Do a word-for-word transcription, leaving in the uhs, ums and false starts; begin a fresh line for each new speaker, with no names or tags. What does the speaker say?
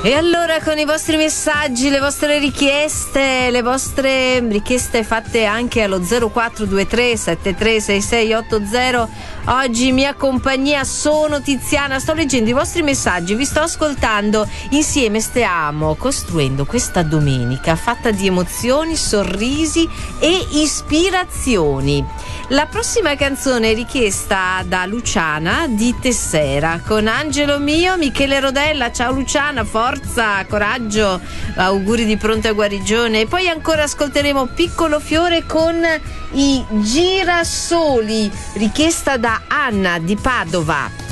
E allora con i vostri messaggi, le vostre richieste, le vostre richieste fatte anche allo zero quattro due tre sette tre sei sei otto zero, oggi mia compagnia, sono Tiziana, sto leggendo i vostri messaggi, vi sto ascoltando, insieme stiamo costruendo questa domenica fatta di emozioni, sorrisi e ispirazioni. La prossima canzone è richiesta da Luciana di Tessera con Angelo mio, Michele Rodella. Ciao Luciana, forza, coraggio, auguri di pronta guarigione. E poi ancora ascolteremo Piccolo Fiore con i Girasoli, richiesta da Anna di Padova.